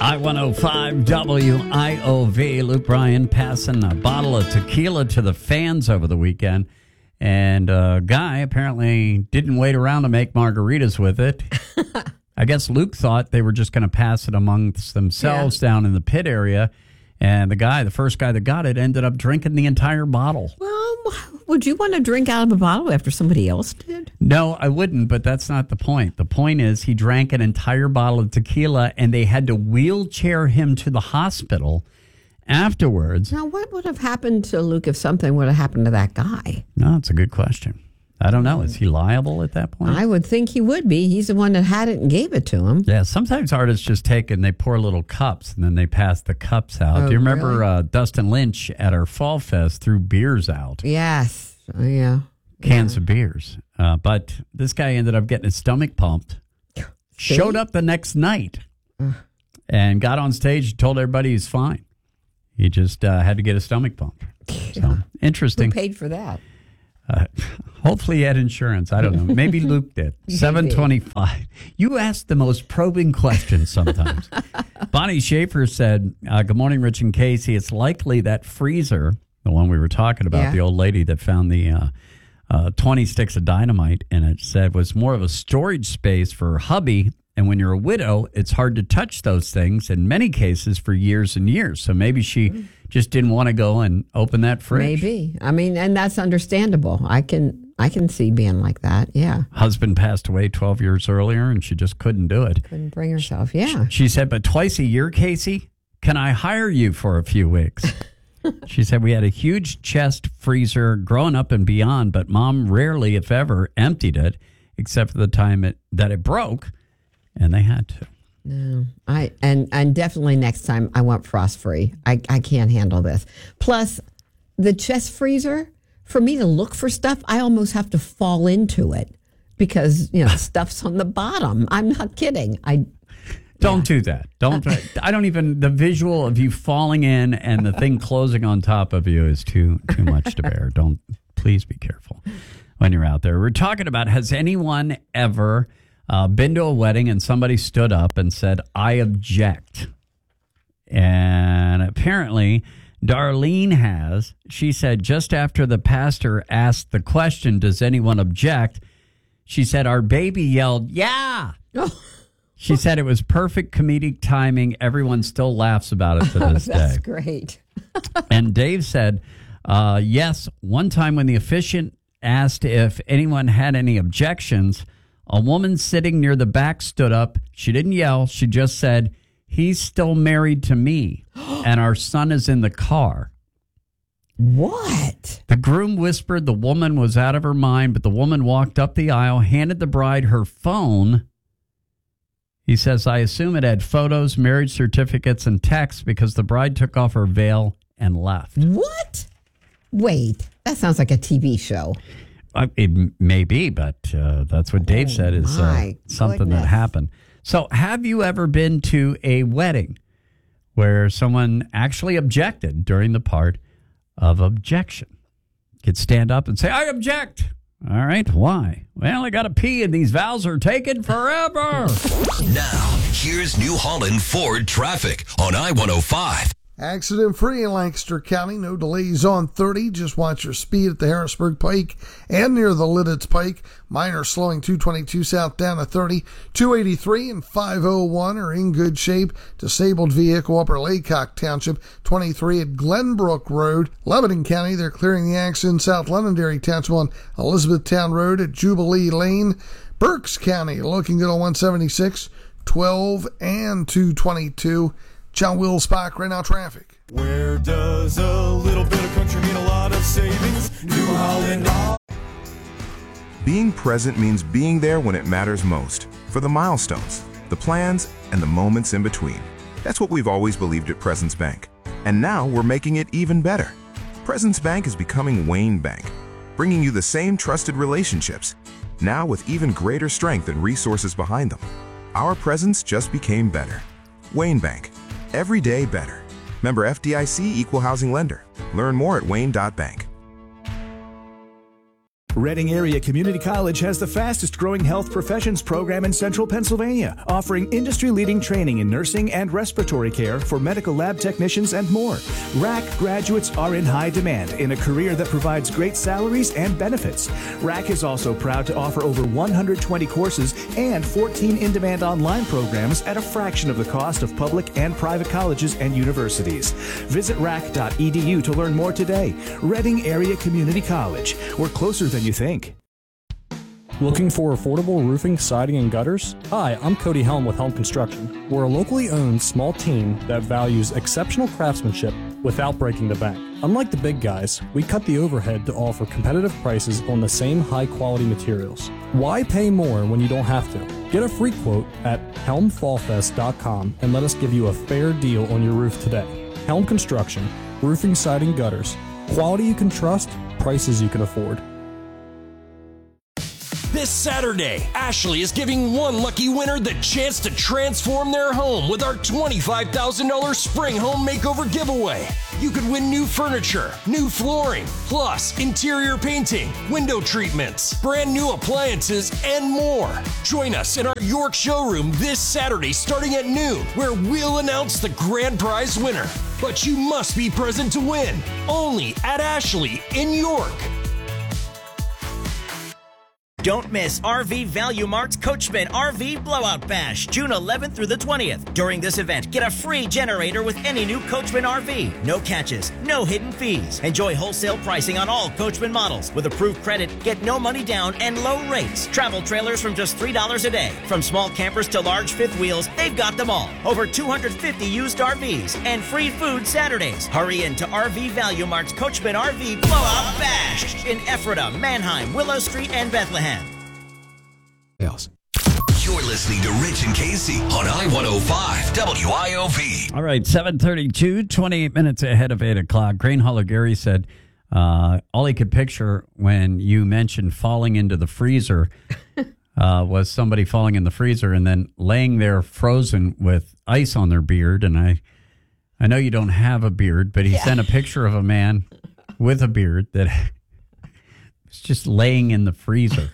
I-105 WIOV. Luke Bryan passing a bottle of tequila to the fans over the weekend. And a guy apparently didn't wait around to make margaritas with it. I guess Luke thought they were just going to pass it amongst themselves down in the pit area. And the first guy that got it, ended up drinking the entire bottle. Well, would you want to drink out of a bottle after somebody else did? No, I wouldn't, but that's not the point. The point is he drank an entire bottle of tequila, and they had to wheelchair him to the hospital afterwards. Now, what would have happened to Luke if something would have happened to that guy? No, that's a good question. I don't know. Is he liable at that point? I would think he would be. He's the one that had it and gave it to him. Yeah, sometimes artists just take and they pour little cups and then they pass the cups out. Oh, do you remember really? Dustin Lynch at our Fall Fest threw beers out? Yes. Yeah. Cans of beers. But this guy ended up getting his stomach pumped. See? Showed up the next night and got on stage and told everybody he's fine. He just had to get his stomach pumped. So, interesting. Who paid for that? Hopefully he had insurance. I don't know. Maybe Luke did. 725. You ask the most probing questions sometimes. Bonnie Schaefer said, good morning, Rich and Casey. It's likely that freezer, the one we were talking about, the old lady that found the 20 sticks of dynamite in it, said was more of a storage space for her hubby. And when you're a widow, it's hard to touch those things in many cases for years and years. So maybe she just didn't want to go and open that fridge. Maybe. I mean, and that's understandable. I can see being like that. Yeah. Husband passed away 12 years earlier, and she just couldn't do it. Couldn't bring herself. Yeah. She said, but twice a year, Casey, can I hire you for a few weeks? She said, we had a huge chest freezer growing up and beyond, but Mom rarely, if ever, emptied it, except for the time that it broke. And they had to. No, and definitely next time I want frost free. I can't handle this. Plus, the chest freezer, for me to look for stuff, I almost have to fall into it because stuff's on the bottom. I'm not kidding. Don't do that. I don't even. The visual of you falling in and the thing closing on top of you is too much to bear. Please be careful when you're out there. We're talking about, has anyone ever been to a wedding and somebody stood up and said, I object? And apparently Darlene has. She said just after the pastor asked the question, does anyone object? She said, our baby yelled, yeah. She said it was perfect comedic timing. Everyone still laughs about it to this day. That's great. And Dave said, yes, one time when the officiant asked if anyone had any objections, a woman sitting near the back stood up. She didn't yell. She just said, he's still married to me, and our son is in the car. What? The groom whispered the woman was out of her mind, but the woman walked up the aisle, handed the bride her phone. He says, I assume it had photos, marriage certificates, and texts because the bride took off her veil and left. What? Wait, that sounds like a TV show. It may be, but that's what Dave said is something that happened. So have you ever been to a wedding where someone actually objected during the part of objection? You could stand up and say, I object. All right, why? Well, I got to pee and these vows are taken forever. Now, here's New Holland Ford traffic on I-105. Accident-free in Lancaster County. No delays on 30. Just watch your speed at the Harrisburg Pike and near the Lidditz Pike. Minor slowing 222 south down to 30. 283 and 501 are in good shape. Disabled vehicle Upper Laycock Township. 23 at Glenbrook Road. Lebanon County, they're clearing the accident South Londonderry Township on Elizabethtown Road at Jubilee Lane. Berks County looking good on 176, 12 and 222. John Wills Spock, right now traffic. Where does a little bit of country mean a lot of savings? New Holland. Being present means being there when it matters most. For the milestones, the plans, and the moments in between. That's what we've always believed at Presence Bank. And now we're making it even better. Presence Bank is becoming Wayne Bank, bringing you the same trusted relationships, now with even greater strength and resources behind them. Our presence just became better. Wayne Bank. Every day better. Member FDIC Equal Housing Lender. Learn more at wayne.bank. Reading Area Community College has the fastest growing health professions program in central Pennsylvania, offering industry-leading training in nursing and respiratory care for medical lab technicians and more. RAC graduates are in high demand in a career that provides great salaries and benefits. RAC is also proud to offer over 120 courses and 14 in-demand online programs at a fraction of the cost of public and private colleges and universities. Visit rac.edu to learn more today. Reading Area Community College. We're closer than you think. Looking for affordable roofing, siding, and gutters? Hi, I'm Cody Helm with Helm Construction. We're a locally owned small team that values exceptional craftsmanship without breaking the bank. Unlike the big guys, we cut the overhead to offer competitive prices on the same high-quality materials. Why pay more when you don't have to? Get a free quote at helmfallfest.com and let us give you a fair deal on your roof today. Helm Construction, roofing, siding, gutters. Quality you can trust, prices you can afford. This Saturday, Ashley is giving one lucky winner the chance to transform their home with our $25,000 Spring Home Makeover giveaway. You could win new furniture, new flooring, plus interior painting, window treatments, brand new appliances, and more. Join us in our York showroom this Saturday starting at noon, where we'll announce the grand prize winner. But you must be present to win, only at Ashley in York. Don't miss RV Value Mart's Coachman RV Blowout Bash, June 11th through the 20th. During this event, get a free generator with any new Coachman RV. No catches, no hidden fees. Enjoy wholesale pricing on all Coachman models. With approved credit, get no money down and low rates. Travel trailers from just $3 a day. From small campers to large fifth wheels, they've got them all. Over 250 used RVs and free food Saturdays. Hurry in to RV Value Mart's Coachman RV Blowout Bash in Ephrata, Manheim, Willow Street, and Bethlehem. Else. You're listening to Rich and Casey on I-105 WIOV. All right, 7:32, 28 minutes ahead of 8 o'clock. Grain Hauler Gary said all he could picture when you mentioned falling into the freezer was somebody falling in the freezer and then laying there frozen with ice on their beard. And I know you don't have a beard, but he sent a picture of a man with a beard that was just laying in the freezer.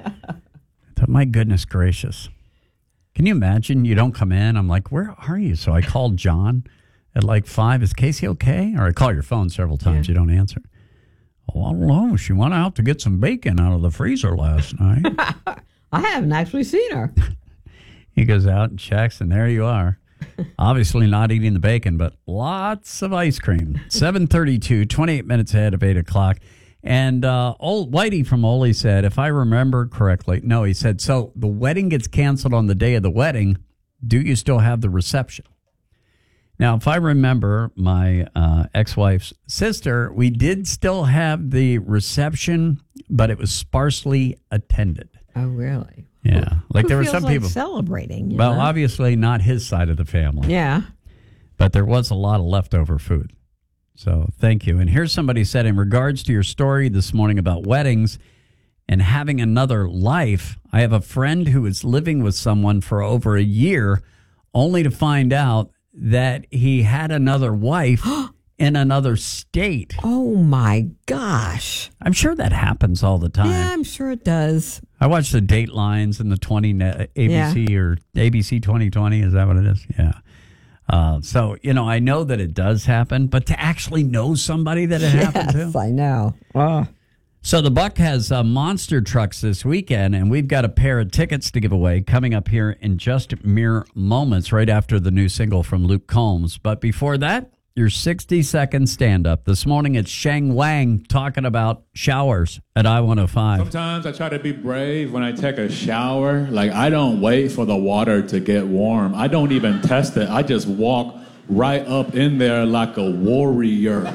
My goodness gracious. Can you imagine? You don't come in. I'm like, where are you? So I called John at like 5. Is Casey okay? Or I call your phone several times. You don't answer. Oh, I don't know. She went out to get some bacon out of the freezer last night. I haven't actually seen her. He goes out and checks, and there you are. Obviously not eating the bacon, but lots of ice cream. 7:32, 28 minutes ahead of 8 o'clock. And old Whitey from Ole said, if I remember correctly, no, he said, so the wedding gets canceled on the day of the wedding. Do you still have the reception? Now, if I remember my ex-wife's sister, we did still have the reception, but it was sparsely attended. Oh, really? Yeah. Like there were some people celebrating. Well, obviously not his side of the family. Yeah. But there was a lot of leftover food. So thank you. And here's somebody said, in regards to your story this morning about weddings and having another life, I have a friend who is living with someone for over a year only to find out that he had another wife in another state. Oh, my gosh. I'm sure that happens all the time. Yeah, I'm sure it does. I watch the Datelines and the ABC or ABC 2020. Is that what it is? Yeah. So, I know that it does happen, but to actually know somebody that it happened to. Yes, I know. Oh. So the Buck has monster trucks this weekend, and we've got a pair of tickets to give away coming up here in just mere moments, right after the new single from Luke Combs. But before that, your 60-second stand-up. This morning, it's Shang Wang talking about showers at I-105. Sometimes I try to be brave when I take a shower. Like, I don't wait for the water to get warm. I don't even test it. I just walk right up in there like a warrior.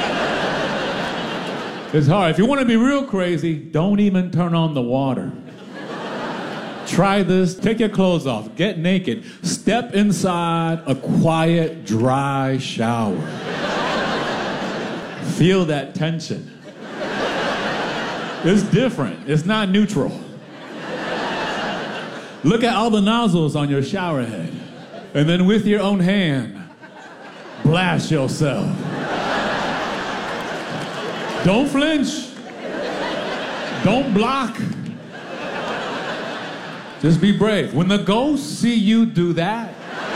It's hard. If you want to be real crazy, don't even turn on the water. Try this. Take your clothes off. Get naked. Step inside a quiet, dry shower. Feel that tension. It's different. It's not neutral. Look at all the nozzles on your shower head. And then with your own hand, blast yourself. Don't flinch. Don't block. Just be brave. When the ghosts see you do that,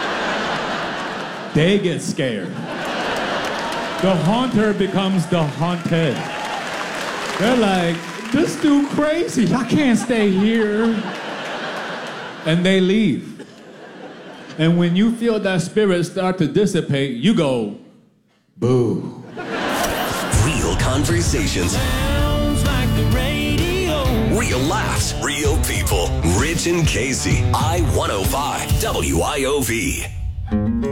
they get scared. The haunter becomes the haunted. They're like, this dude crazy. I can't stay here. And they leave. And when you feel that spirit start to dissipate, you go, boo. Real conversations. Sounds like the radio. Real laughs. Real people. Rich and Casey. I-105 WIOV.